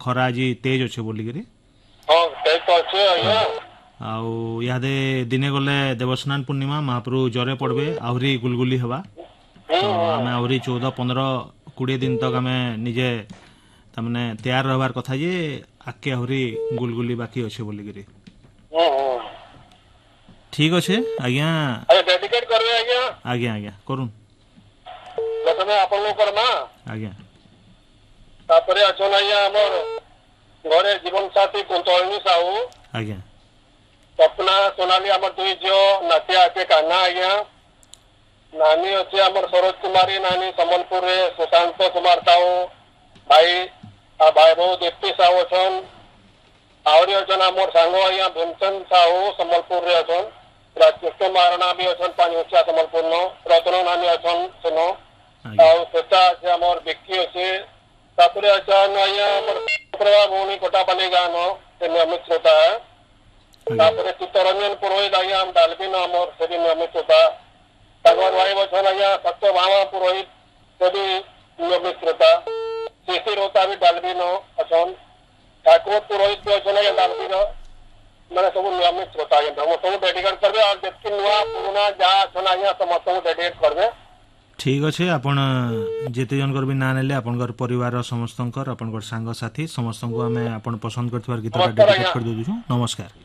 खरा आज तेज अच्छे बोलिकी हाँ तेज तो अच्छे आज्ञा आउ इहादे दिने गले देवस्नान पूर्णिमा महाप्रभु जरे पड़बे आहरी गुलगुली हवा तो आम आहरी 14-15-20 दिन तक आम निजे तमने तैयार रहबार कथा जे आके आहरी गुलगुली बाकी अच्छे बोलिकी ठीक अच्छे आज्ञा डेडिकेट करबे आज्ञा आज्ञा आज्ञा करूँ प्रथमे आपन लोग करमा आज्ञा तापरे अछन आज्ञा हमर घरे जीवन साथी कुंतळनी साहू आज्ञा सपना सोनाली हमर दुई झियो नातिया आके कान्हा आज्ञा नानी अच्छे हमर सरोज कुमारी नानी संबलपुर रे सुशांत कुमार साहू भाई भाई बहु दीप्ति साहू अछन आहरी अछन हमर सांग आज्ञा भीमचंद साहू संबलपुर रे अछन राजकृष्ण महाराणा भी अछन पानीउचिया संबलपुर नो रत्न नानी अछन सेनो आउ सेता अच्छे हमर बिक्की अच्छे तापरे अछन आज्ञा हमर प्रभा भौणी कोटापाली गाँव नो से नियमित श्रोता है तापरे चित्तरंजन पुरोहित आज्ञा हम डालबी न हमर से भी नियमित श्रोता भगवान भाई अछन आज्ञा सत्यभामा पुरोहित से भी नियमित श्रोता शिशिर होता भी डालबी न अछन ठाकुर पुरोहित भी अछन आज्ञा डालबी न मैंने सब नियमित श्रोता आज्ञा समस्त डेडिकेट करबे और जेतकी नुआ पुराना जहाँ अछन आज्ञा समस्त डेडिकेट करबे ठीक अच्छे आपण जेते जनकर भी ना नेले आपनकर परिवार समस्तंकर आपनकर सांग साथी समस्त को आमे आपण पसंद करथिबार गीत डेडिकेट कर देउ छु नमस्कार।